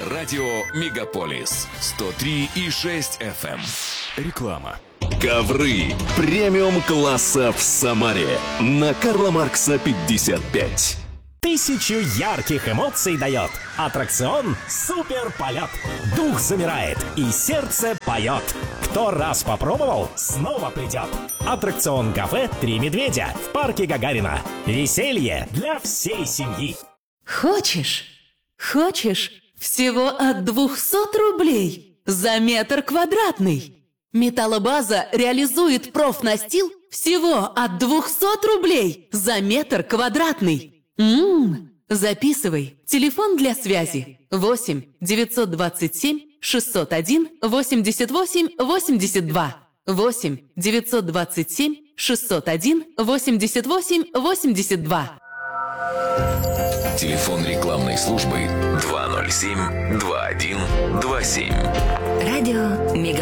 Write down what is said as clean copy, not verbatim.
Радио Мегаполис 103,6 FM. Реклама. Ковры премиум-класса в Самаре. На Карла Маркса 55. 1000 ярких эмоций дает аттракцион «Суперполет». Дух замирает и сердце поет. Кто раз попробовал, снова придет. Аттракцион «Кафе Три медведя» в парке Гагарина. Веселье для всей семьи. Хочешь? Всего от 200 рублей за метр квадратный. Металлобаза реализует профнастил всего от 200 рублей за метр квадратный. Записывай. Телефон для связи 8 927 601 88 82. 8 927 601 88 82. Телефон рекламной службы 207 21 27. Радио Мегаполис.